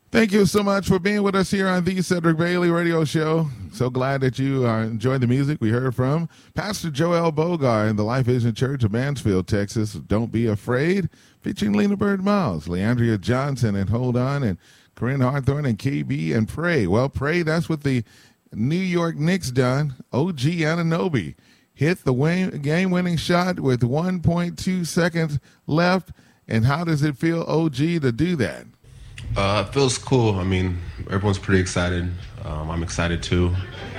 Thank you so much for being with us here on the Cedric Bailey Radio Show. So glad that you enjoyed the music we heard from Pastor Joel Bogar in the Life Vision Church of Mansfield, Texas. Don't Be Afraid, featuring Lena Bird Miles, Leandria Johnson, and Hold On, and Corinne Hawthorne, and KB, and Pray. Well, Pray, that's what the New York Knicks done. OG Anunoby hit the game-winning shot with 1.2 seconds left. And how does it feel, OG, to do that? It feels cool. I mean, everyone's pretty excited. I'm excited too.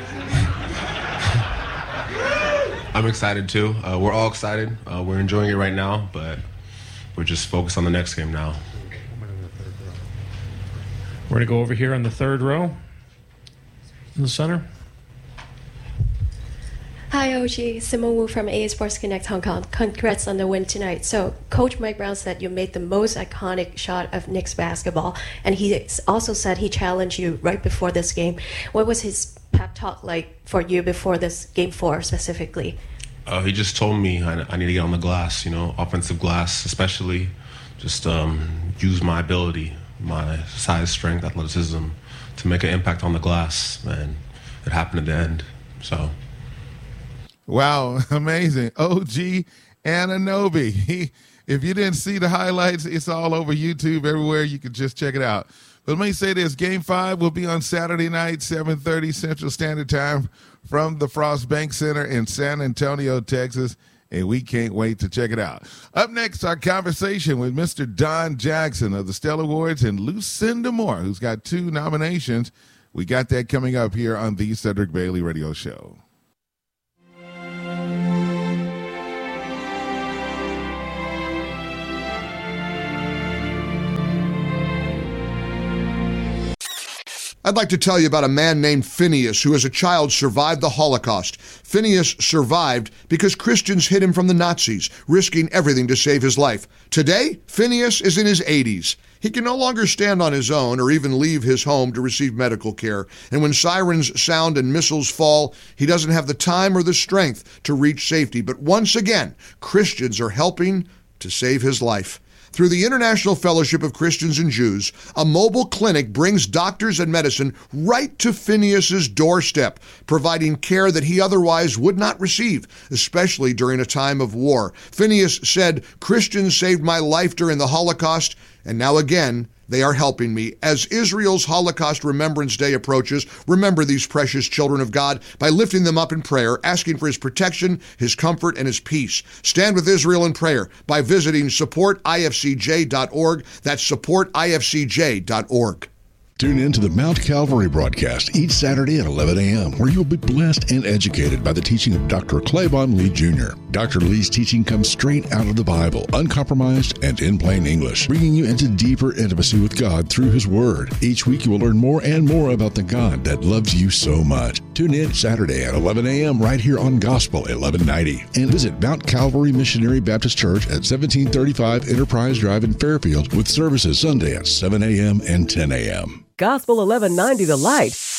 I'm excited too. We're all excited. We're enjoying it right now, but we're just focused on the next game now. We're going to go over here on the third row in the center. Hi, OG. Simone Wu from AA Sports Connect Hong Kong. Congrats on the win tonight. So, Coach Mike Brown said you made the most iconic shot of Knicks basketball, and he also said he challenged you right before this game. What was his pep talk like for you before this Game 4 specifically? He just told me I need to get on the glass, offensive glass especially. Just use my ability, my size, strength, athleticism to make an impact on the glass, and it happened at the end. So. Wow, amazing. OG Anunoby. If you didn't see the highlights, it's all over YouTube, everywhere. You can just check it out. But let me say this. Game 5 will be on Saturday night, 7:30 Central Standard Time from the Frost Bank Center in San Antonio, Texas. And we can't wait to check it out. Up next, our conversation with Mr. Don Jackson of the Stellar Awards and Lucinda Moore, who's got 2 nominations. We got that coming up here on the Cedric Bailey Radio Show. I'd like to tell you about a man named Phineas who as a child survived the Holocaust. Phineas survived because Christians hid him from the Nazis, risking everything to save his life. Today, Phineas is in his 80s. He can no longer stand on his own or even leave his home to receive medical care. And when sirens sound and missiles fall, he doesn't have the time or the strength to reach safety. But once again, Christians are helping to save his life. Through the International Fellowship of Christians and Jews, a mobile clinic brings doctors and medicine right to Phineas's doorstep, providing care that he otherwise would not receive, especially during a time of war. Phineas said, "Christians saved my life during the Holocaust, and now again, they are helping me." As Israel's Holocaust Remembrance Day approaches, remember these precious children of God by lifting them up in prayer, asking for his protection, his comfort, and his peace. Stand with Israel in prayer by visiting supportifcj.org. That's supportifcj.org. Tune in to the Mount Calvary broadcast each Saturday at 11 a.m., where you'll be blessed and educated by the teaching of Dr. Claiborne Lee Jr. Dr. Lee's teaching comes straight out of the Bible, uncompromised and in plain English, bringing you into deeper intimacy with God through His Word. Each week you will learn more and more about the God that loves you so much. Tune in Saturday at 11 a.m. right here on Gospel 1190. And visit Mount Calvary Missionary Baptist Church at 1735 Enterprise Drive in Fairfield with services Sunday at 7 a.m. and 10 a.m. Gospel 1190 The Light